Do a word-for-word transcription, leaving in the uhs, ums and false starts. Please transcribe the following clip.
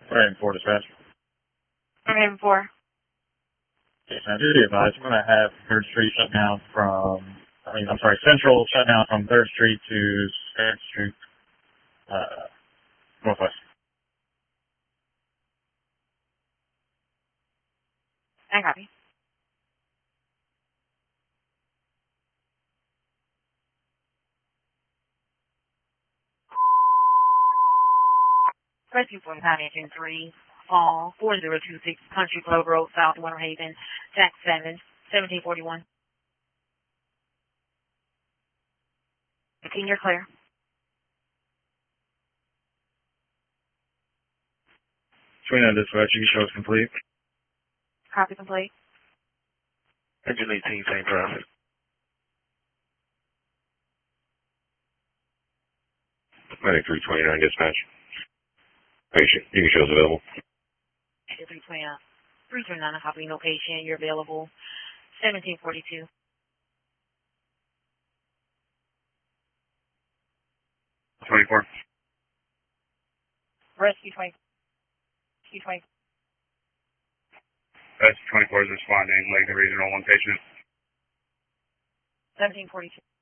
Right, four dispatch. Okay, four. Okay, now do be advised, I'm going to have third Street shut down from, I mean, I'm sorry, Central shut down from third Street to second Street, uh, Northwest. I copy. Rescue from Paddington three, Fall, four zero two six, Country Club Road, South Winter Haven, Jack seven, seventeen forty-one. fifteen, you're clear. twenty-nine dispatch, you can show us complete. Copy complete. Engine eighteen, same traffic. Medic three twenty-nine dispatch. Patient, you can show us available. three twenty-nine, three twenty-nine, copy, no patient, you're available. seventeen forty-two. twenty-four. Rescue twenty, Rescue twenty. Rescue twenty-four is responding, Lake Regional, one patient. seventeen forty-two.